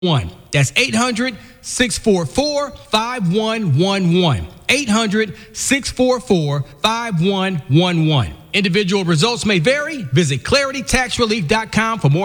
That's 800-644-5111. 800-644-5111. Individual results may vary. Visit claritytaxrelief.com for more